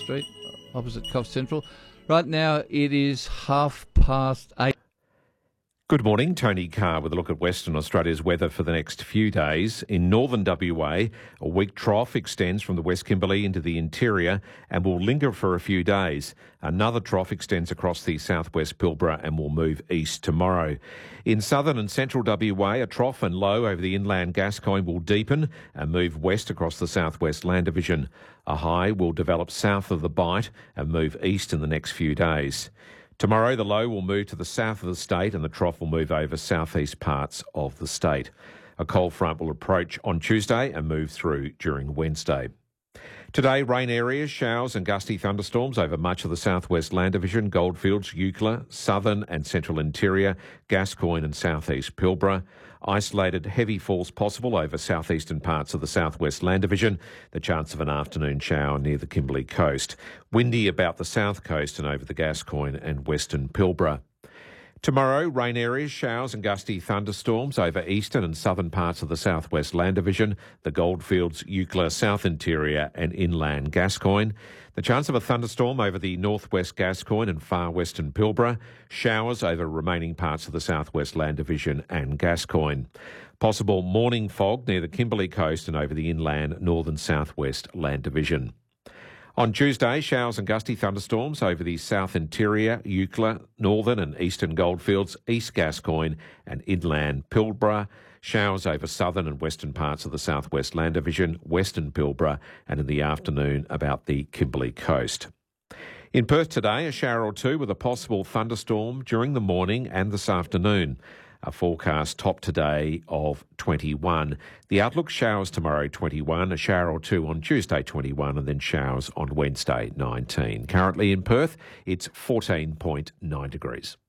Street, opposite Coff Central. Right now it is 8:30. Good morning, Tony Carr with a look at Western Australia's weather for the next few days. In northern WA, a weak trough extends from the West Kimberley into the interior and will linger for a few days. Another trough extends across the southwest Pilbara and will move east tomorrow. In southern and central WA, a trough and low over the inland Gascoyne will deepen and move west across the southwest Land Division. A high will develop south of the Bight and move east in the next few days. Tomorrow, the low will move to the south of the state and the trough will move over southeast parts of the state. A cold front will approach on Tuesday and move through during Wednesday. Today, rain areas, showers and gusty thunderstorms over much of the southwest Land Division, Goldfields, Eucla, southern and central interior, Gascoyne and southeast Pilbara. Isolated heavy falls possible over southeastern parts of the southwest Land Division. The chance of an afternoon shower near the Kimberley coast. Windy about the south coast and over the Gascoyne and western Pilbara. Tomorrow, rain areas, showers and gusty thunderstorms over eastern and southern parts of the southwest Land Division, the Goldfields, Eucla, south interior and inland Gascoyne. The chance of a thunderstorm over the northwest Gascoyne and far western Pilbara. Showers over remaining parts of the southwest Land Division and Gascoyne. Possible morning fog near the Kimberley coast and over the inland northern southwest Land Division. On Tuesday, showers and gusty thunderstorms over the south interior, Eucla, northern and eastern Goldfields, east Gascoyne and inland Pilbara. Showers over southern and western parts of the southwest Land Division, western Pilbara and in the afternoon about the Kimberley coast. In Perth today, a shower or two with a possible thunderstorm during the morning and this afternoon. A forecast top today of 21. The outlook, showers tomorrow 21, a shower or two on Tuesday 21 and then showers on Wednesday 19. Currently in Perth, it's 14.9 degrees.